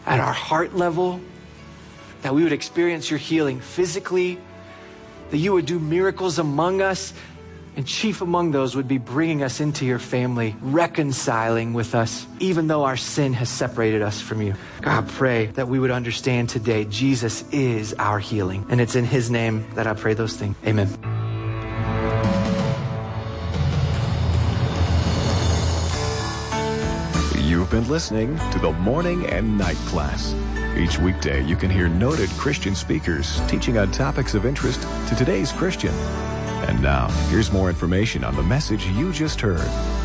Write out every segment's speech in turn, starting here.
at our heart level, that we would experience your healing physically, that you would do miracles among us, and chief among those would be bringing us into your family, reconciling with us, even though our sin has separated us from you. God, pray that we would understand today Jesus is our healing. And it's in his name that I pray those things. Amen. You've been listening to the Morning and Night Class. Each weekday, you can hear noted Christian speakers teaching on topics of interest to today's Christian. And now, here's more information on the message you just heard.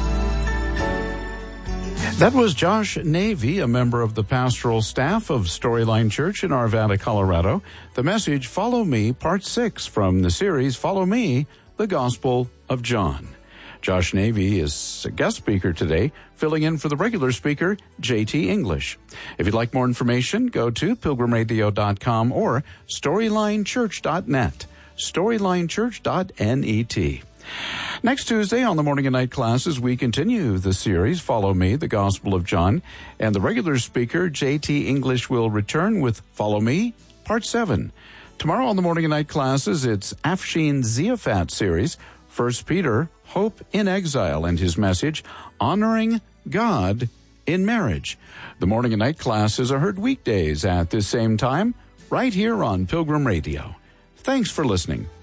That was Josh Navy, a member of the pastoral staff of Storyline Church in Arvada, Colorado. The message, Follow Me, Part 6 from the series Follow Me, the Gospel of John. Josh Navy is a guest speaker today, filling in for the regular speaker, J.T. English. If you'd like more information, go to pilgrimradio.com or storylinechurch.net. storylinechurch.net. Next Tuesday on the Morning and Night Classes, we continue the series, Follow Me, the Gospel of John, and the regular speaker, J.T. English, will return with Follow Me, Part 7. Tomorrow on the Morning and Night Classes, it's Afshin Ziafat series, 1 Peter, Hope in Exile, and his message, Honoring God in Marriage. The Morning and Night Classes are heard weekdays at this same time, right here on Pilgrim Radio. Thanks for listening.